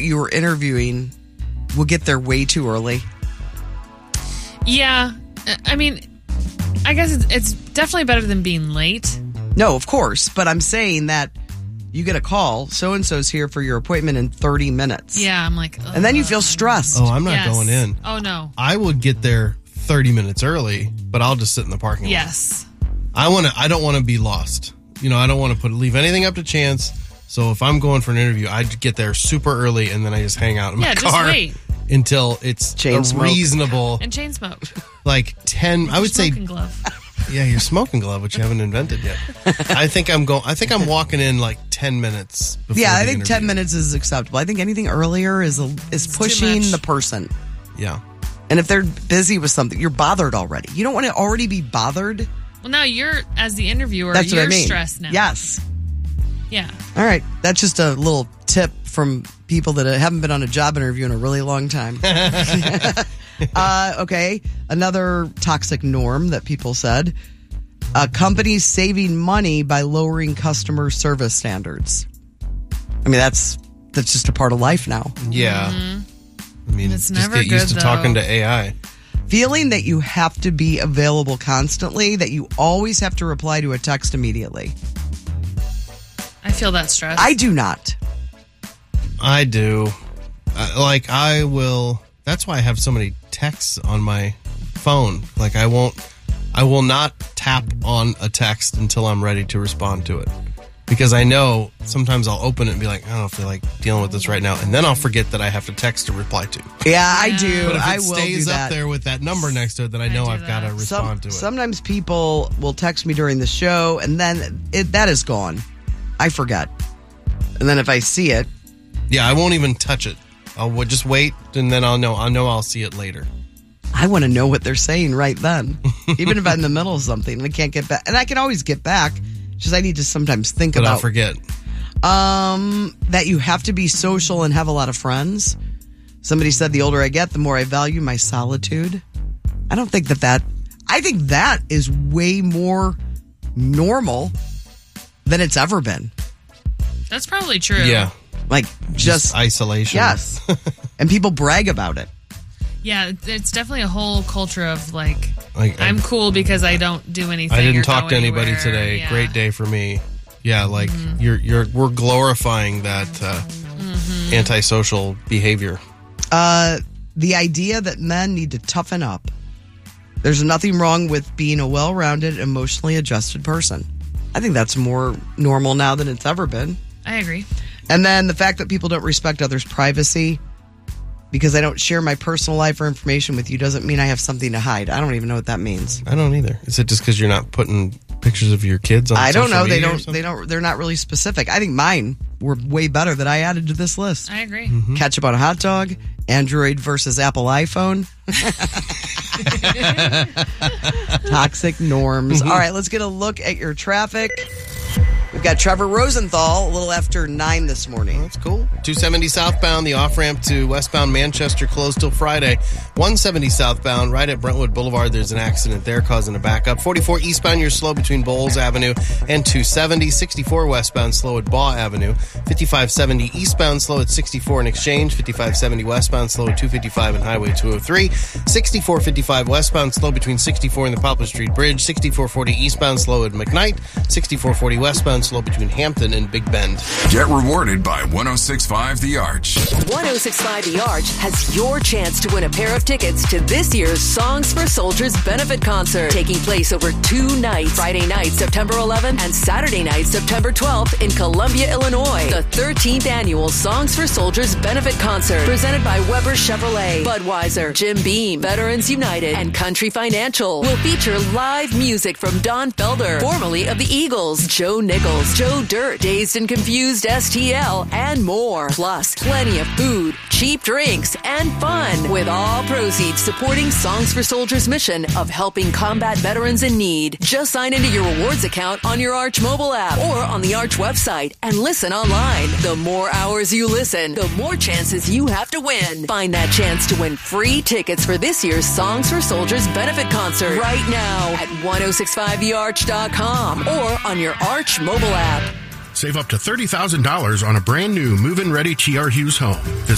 you were interviewing will get there way too early? Yeah. I mean, I guess it's definitely better than being late. No, of course. But I'm saying that you get a call, so-and-so's here for your appointment in 30 minutes. Yeah, I'm like... And then you feel stressed. Oh, I'm not going in. Oh, no. I would get there 30 minutes early, but I'll just sit in the parking lot. Yes. I don't want to be lost. I don't want to leave anything up to chance. So if I'm going for an interview, I'd get there super early and then I just hang out in my car. Just wait. Until it's reasonable. And chain smoke. Like 10, I would say... Smoking glove. Yeah, your smoking glove, which you haven't invented yet. I think I'm walking in like 10 minutes before I think interview. 10 minutes is acceptable. I think anything earlier is pushing the person. Yeah. And if they're busy with something, you're bothered already. You don't want to already be bothered. Well, now you're, as the interviewer, That's what I you're mean. stressed now. Yes. Yeah. All right. That's just a little tip from people that haven't been on a job interview in a really long time. Okay. Another toxic norm that people said. Companies saving money by lowering customer service standards. I mean, that's just a part of life now. Yeah. Mm-hmm. I mean, it's just never get used good, to talking to AI. Feeling that you have to be available constantly, that you always have to reply to a text immediately. I feel that stress. I do not. I do. I will. That's why I have so many texts on my phone. Like I will not tap on a text until I'm ready to respond to it. Because I know sometimes I'll open it and be like, I don't feel like dealing with this right now. And then I'll forget that I have to text to reply to. Yeah, I do. But if it I will stays do that. up there with that number next to it, then I know I've got to respond to it. Sometimes people will text me during the show and then that is gone. I forget. And then if I see it. Yeah, I won't even touch it. I'll just wait and then I'll know I'll see it later. I want to know what they're saying right then. Even if I'm in the middle of something and I can't get back. And I can always get back. Just I need to sometimes think but about. I'll forget. That you have to be social and have a lot of friends. Somebody said the older I get, the more I value my solitude. I don't think that. I think that is way more normal than it's ever been. That's probably true. Yeah. Like just isolation. Yes. And people brag about it. Yeah, it's definitely a whole culture of like I'm cool because I don't do anything. I didn't or talk go to anybody anywhere. today. Yeah. Great day for me. Yeah, like we're glorifying that antisocial behavior. The idea that men need to toughen up. There's nothing wrong with being a well-rounded, emotionally adjusted person. I think that's more normal now than it's ever been. I agree. And then the fact that people don't respect others' privacy because I don't share my personal life or information with you doesn't mean I have something to hide. I don't even know what that means. I don't either. Is it just because you're not putting pictures of your kids on I don't social know. media They're not really specific. I think mine were way better that I added to this list. I agree. Ketchup on a hot dog, Android versus Apple iPhone. Toxic norms. All right, let's get a look at your traffic. We've got Trevor Rosenthal a little after 9 this morning. That's cool. 270 southbound, the off-ramp to westbound Manchester closed till Friday. 170 southbound, right at Brentwood Boulevard, there's an accident there causing a backup. 44 eastbound, you're slow between Bowles Avenue and 270. 64 westbound, slow at Baugh Avenue. 5570 eastbound, slow at 64 in Exchange. 5570 westbound, slow at 255 and Highway 203. 6455 westbound, slow between 64 and the Poplar Street Bridge. 6440 eastbound, slow at McKnight. 6440 westbound, slow between Hampton and Big Bend. Get rewarded by 106.5 The Arch. 106.5 The Arch has your chance to win a pair of tickets to this year's Songs for Soldiers benefit concert, taking place over 2 nights, Friday night, September 11th, and Saturday night, September 12th in Columbia, Illinois. The 13th annual Songs for Soldiers benefit concert, presented by Weber Chevrolet, Budweiser, Jim Beam, Veterans United, and Country Financial, will feature live music from Don Felder, formerly of the Eagles, Joe Nichols, Joe Dirt, Dazed and Confused STL, and more. Plus, plenty of food, cheap drinks, and fun, with all proceeds supporting Songs for Soldiers' mission of helping combat veterans in need. Just sign into your rewards account on your Arch mobile app or on the Arch website and listen online. The more hours you listen, the more chances you have to win. Find that chance to win free tickets for this year's Songs for Soldiers benefit concert right now at 1065thearch.com or on your Arch mobile app. Save up to $30,000 on a brand new move-in ready TR Hughes home. Visit